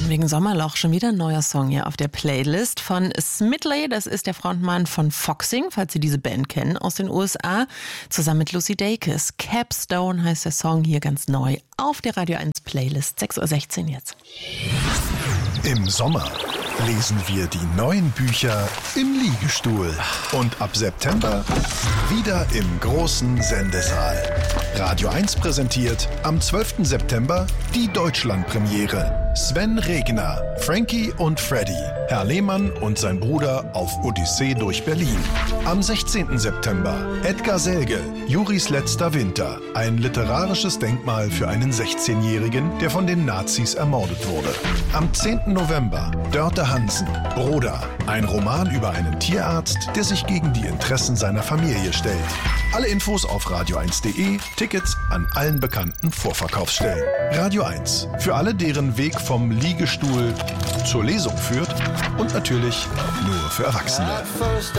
Von wegen Sommerloch schon wieder ein neuer Song hier auf der Playlist von Smidley. Das ist der Frontmann von Foxing, falls Sie diese Band kennen, aus den USA. Zusammen mit Lucy Dacus. Capstone heißt der Song hier ganz neu auf der Radio 1 Playlist. 6:16 Uhr jetzt. Im Sommer lesen wir die neuen Bücher im Liegestuhl. Und ab September wieder im großen Sendesaal. Radio 1 präsentiert am 12. September die Deutschlandpremiere. Sven Regner, Frankie und Freddy, Herr Lehmann und sein Bruder auf Odyssee durch Berlin. Am 16. September Edgar Selge, Juris letzter Winter. Ein literarisches Denkmal für einen 16-Jährigen, der von den Nazis ermordet wurde. Am 10. November Dörte Hansen, Broda. Ein Roman über einen Tierarzt, der sich gegen die Interessen seiner Familie stellt. Alle Infos auf radio1.de, Tickets an allen bekannten Vorverkaufsstellen. Radio 1, für alle, deren Weg vom Liegestuhl zur Lesung führt und natürlich nur für Erwachsene.